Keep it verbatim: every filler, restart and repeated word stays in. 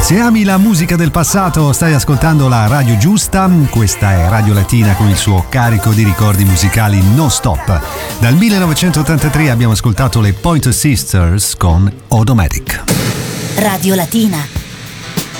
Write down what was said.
Se ami la musica del passato, stai ascoltando la radio giusta. Questa è Radio Latina con il suo carico di ricordi musicali non stop. Dal millenovecentottantatré abbiamo ascoltato le Pointer Sisters con Automatic. Radio Latina.